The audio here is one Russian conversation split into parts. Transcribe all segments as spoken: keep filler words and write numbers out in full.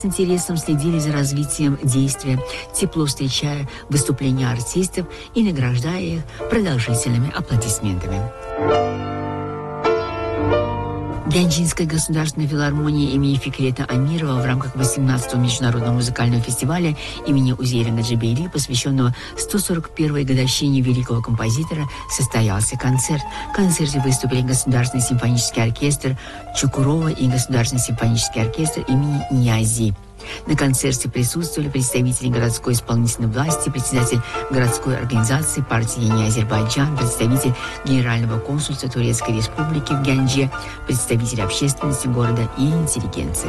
С интересом следили за развитием действия, тепло встречая выступления артистов и награждая их продолжительными аплодисментами. Гянджинская государственная филармония имени Фикрета Амирова в рамках восемнадцатого международного музыкального фестиваля имени Узейра Наджибейли, посвященного сто сорок первой годовщине великого композитора, состоялся концерт. В концерте выступили Государственный симфонический оркестр Чукурова и Государственный симфонический оркестр имени Ниязи. На концерте присутствовали представители городской исполнительной власти, председатель городской организации партии «Не Азербайджан», представитель Генерального консульства Турецкой Республики в Гяндже, представители общественности города и интеллигенции.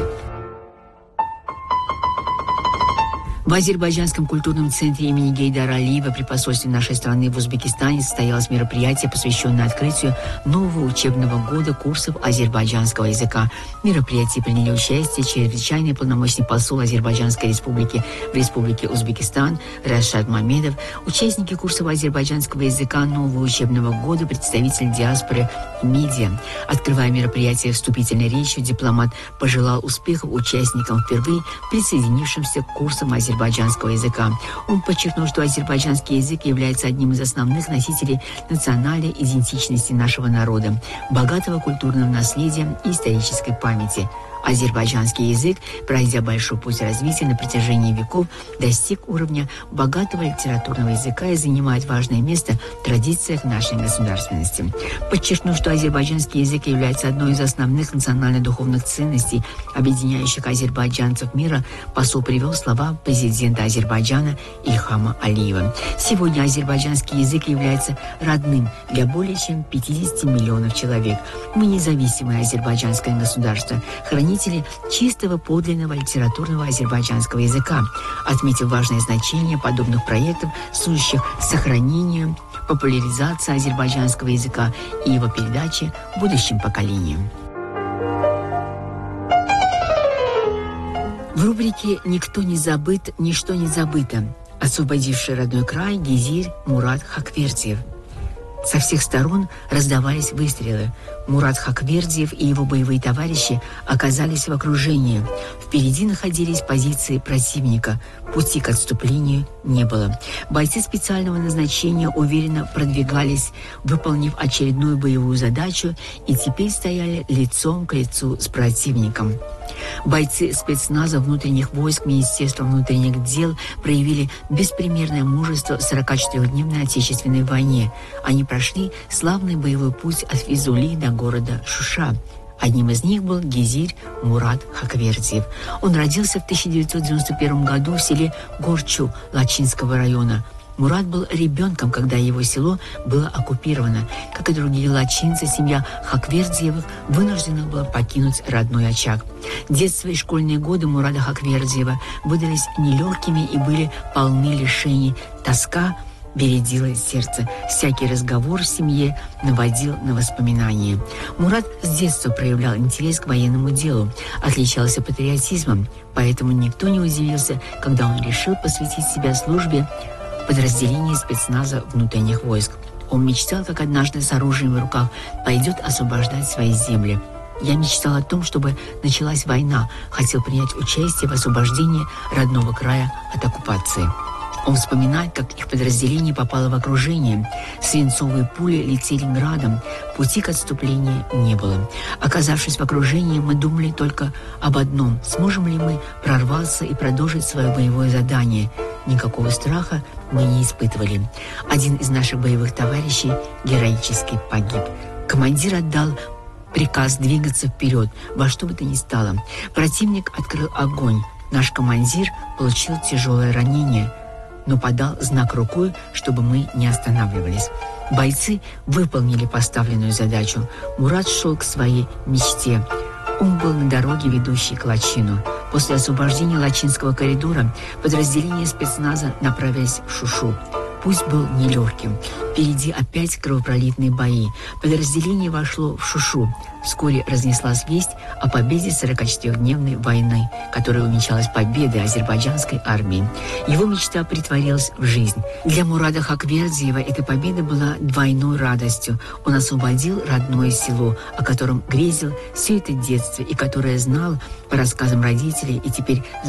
В Азербайджанском культурном центре имени Гейдара Алиева при посольстве нашей страны в Узбекистане состоялось мероприятие, посвященное открытию нового учебного года курсов азербайджанского языка. В мероприятии приняли участие чрезвычайный полномочный посол Азербайджанской республики в Республике Узбекистан Рашад Мамедов, участники курсов азербайджанского языка нового учебного года, представитель диаспоры и медиа. Открывая мероприятие вступительной речью, дипломат пожелал успехов участникам, впервые присоединившимся к курсам азербайджанского азербайджанского языка. Он подчеркнул, что азербайджанский язык является одним из основных носителей национальной идентичности нашего народа, богатого культурного наследия и исторической памяти. Азербайджанский язык, пройдя большой путь развития на протяжении веков, достиг уровня богатого литературного языка и занимает важное место в традициях нашей государственности. Подчеркнув, что азербайджанский язык является одной из основных национально-духовных ценностей, объединяющих азербайджанцев мира, посол привел слова президента Азербайджана Ильхама Алиева. Сегодня азербайджанский язык является родным для более чем пятидесяти миллионов человек. Мы независимое азербайджанское государство, храним чистого подлинного литературного азербайджанского языка, отметив важное значение подобных проектов, служащих сохранению, популяризации азербайджанского языка и его передаче будущим поколениям. В рубрике «Никто не забыт, ничто не забыто» освободивший родной край Гизир Мурат Хаквердиев. Со всех сторон раздавались выстрелы. Мурат Хаквердиев и его боевые товарищи оказались в окружении. Впереди находились позиции противника. Пути к отступлению не было. Бойцы специального назначения уверенно продвигались, выполнив очередную боевую задачу, и теперь стояли лицом к лицу с противником. Бойцы спецназа внутренних войск Министерства внутренних дел проявили беспримерное мужество в сорокачетырёхдневной Отечественной войне. Они прошли славный боевой путь от Физули до города Шуша. Одним из них был Гизир Мурат Хаквердиев. Он родился в тысяча девятьсот девяносто первом году в селе Горчу Лачинского района. Мурат был ребенком, когда его село было оккупировано. Как и другие лачинцы, семья Хаквердиевых вынуждена была покинуть родной очаг. Детство и школьные годы Мурата Хаквердиева выдались нелегкими и были полны лишений. Тоска бередило сердце. Всякий разговор в семье наводил на воспоминания. Мурат с детства проявлял интерес к военному делу, отличался патриотизмом, поэтому никто не удивился, когда он решил посвятить себя службе в подразделении спецназа внутренних войск. Он мечтал, как однажды с оружием в руках пойдет освобождать свои земли. «Я мечтал о том, чтобы началась война, хотел принять участие в освобождении родного края от оккупации». Он вспоминает, как их подразделение попало в окружение. Свинцовые пули летели градом. Пути к отступлению не было. Оказавшись в окружении, мы думали только об одном: сможем ли мы прорваться и продолжить свое боевое задание. Никакого страха мы не испытывали. Один из наших боевых товарищей героически погиб. Командир отдал приказ двигаться вперед, во что бы то ни стало. Противник открыл огонь. Наш командир получил тяжелое ранение, но подал знак рукой, чтобы мы не останавливались. Бойцы выполнили поставленную задачу. Мурат шел к своей мечте. Он был на дороге, ведущей к Лачину. После освобождения Лачинского коридора подразделения спецназа направились в Шушу. Путь был нелегким. Впереди опять кровопролитные бои. Подразделение вошло в Шушу. Вскоре разнеслась весть о победе сорокачетырёхдневной войны, которая увенчалась победой азербайджанской армии. Его мечта претворилась в жизнь. Для Мурата Хаквердиева эта победа была двойной радостью. Он освободил родное село, о котором грезил все это детство и которое знал по рассказам родителей, и теперь